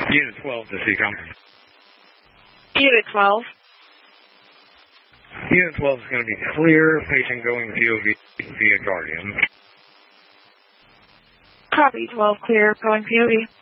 Unit 12 to CCOM. Unit 12. Unit 12 is going to be clear, facing going POV via Guardian. Copy, 12 clear, going POV.